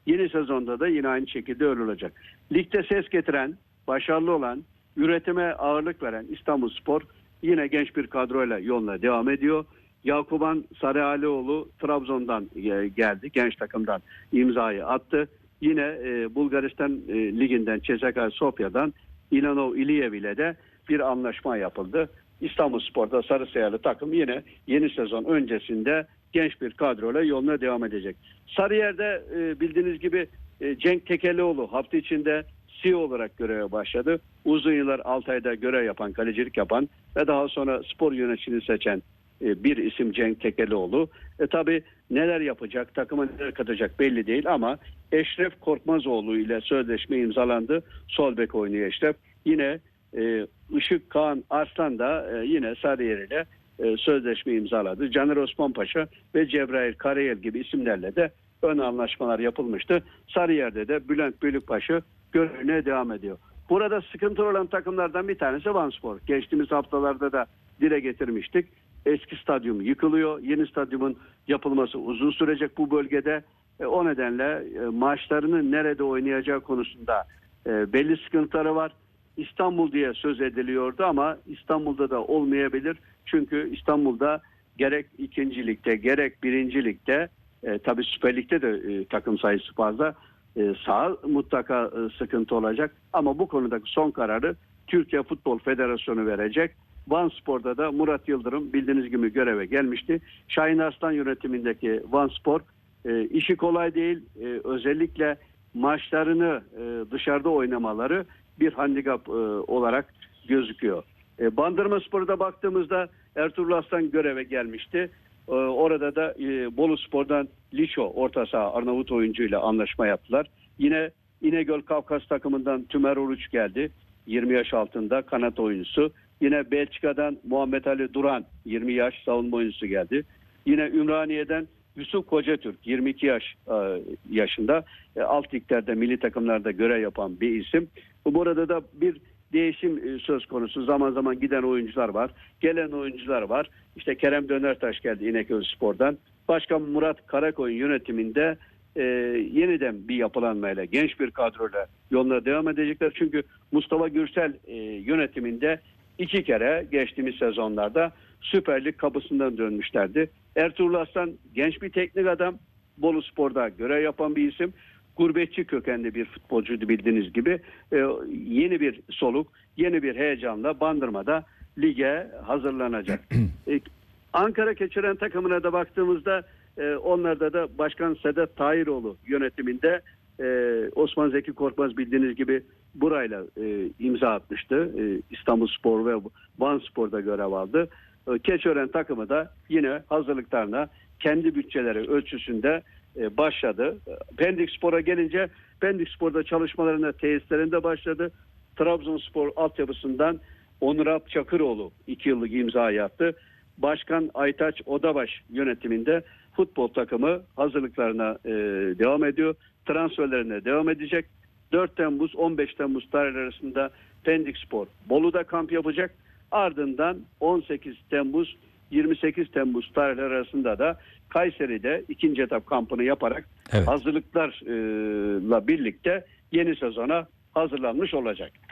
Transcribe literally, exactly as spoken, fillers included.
Yeni sezonda da yine aynı şekilde öyle olacak. Ligde ses getiren, başarılı olan, üretime ağırlık veren İstanbulspor yine genç bir kadroyla yoluna devam ediyor. Yakuban Sarıalioğlu Trabzon'dan geldi. Genç takımdan imzayı attı. Yine e, Bulgaristan e, liginden C S K A Sofya'dan İlanov İliyev ile de bir anlaşma yapıldı. İstanbulspor'da sarı siyahlı takım yine yeni sezon öncesinde genç bir kadroyla yoluna devam edecek. Sarıyer'de e, bildiğiniz gibi e, Cenk Tekelioğlu hafta içinde C E O olarak göreve başladı. Uzun yıllar Altay'da görev yapan, kalecilik yapan ve daha sonra spor yöneticini seçen e, bir isim Cenk Tekelioğlu. E tabi neler yapacak, takıma neler katacak belli değil ama Eşref Korkmazoğlu ile sözleşme imzalandı. Sol bek oynuyor Eşref. Yine e, Işık Kaan Arslan da e, yine Sarıyer ile e, sözleşme imzaladı. Caner Osmanpaşa ve Cebrail Karayel gibi isimlerle de ön anlaşmalar yapılmıştı. Sarıyer'de de Bülent Bölükbaşı görevine devam ediyor. Burada sıkıntı olan takımlardan bir tanesi Vanspor. Geçtiğimiz haftalarda da dile getirmiştik. Eski stadyum yıkılıyor. Yeni stadyumun yapılması uzun sürecek bu bölgede. E, o nedenle e, maçlarını nerede oynayacağı konusunda e, belli sıkıntıları var. İstanbul diye söz ediliyordu ama İstanbul'da da olmayabilir. Çünkü İstanbul'da gerek ikinci ligde gerek birinci ligde e, tabii Süper Lig'de de e, takım sayısı fazla. E, sağ mutlaka e, sıkıntı olacak. Ama bu konudaki son kararı Türkiye Futbol Federasyonu verecek. Vanspor'da da Murat Yıldırım bildiğiniz gibi göreve gelmişti. Şahin Arslan yönetimindeki Vanspor e, işi kolay değil. E, özellikle maçlarını e, dışarıda oynamaları bir handikap e, olarak gözüküyor. E, Bandırmaspor'da baktığımızda Ertuğrul Aslan göreve gelmişti. E, orada da e, Boluspor'dan Liço orta saha Arnavut oyuncuyla anlaşma yaptılar. Yine İnegöl Kafkas takımından Tümer Oruç geldi. yirmi yaş altında kanat oyuncusu. Yine Belçika'dan Muhammed Ali Duran yirmi yaş savunma oyuncusu geldi. Yine Ümraniye'den Yusuf Kocatürk yirmi iki yaş e, yaşında e, alt liglerde milli takımlarda görev yapan bir isim. Bu burada da bir değişim e, söz konusu. Zaman zaman giden oyuncular var. Gelen oyuncular var. İşte Kerem Dönertaş geldi İnegölspor'dan. Başkan Murat Karakoyun yönetiminde e, yeniden bir yapılanmayla genç bir kadroyla yoluna devam edecekler. Çünkü Mustafa Gürsel e, yönetiminde iki kere geçtiğimiz sezonlarda Süper Lig kapısından dönmüşlerdi. Ertuğrul Aslan genç bir teknik adam. Boluspor'da görev yapan bir isim. Gurbetçi kökenli bir futbolcuydu bildiğiniz gibi. Ee, yeni bir soluk, yeni bir heyecanla Bandırma'da lige hazırlanacak. ee, Ankara Keçiören takımına da baktığımızda e, onlarda da Başkan Sedat Tahiroğlu yönetiminde e, Osman Zeki Korkmaz bildiğiniz gibi burayla e, imza atmıştı. E, İstanbulspor ve Vanspor'da görev aldı. E, Keçiören takımı da yine hazırlıklarına kendi bütçeleri ölçüsünde e, başladı. Pendikspor'a gelince Pendikspor'da çalışmalarına tesislerinde başladı. Trabzonspor altyapısından Onur Alp Çakıroğlu iki yıllık imza attı. Başkan Aytaç Odabaş yönetiminde futbol takımı hazırlıklarına e, devam ediyor. Transferlerine devam edecek. dört Temmuz on beş Temmuz tarihleri arasında Pendikspor Bolu'da kamp yapacak. Ardından on sekiz Temmuz yirmi sekiz Temmuz tarihleri arasında da Kayseri'de ikinci etap kampını yaparak evet. hazırlıklarla birlikte yeni sezona hazırlanmış olacak.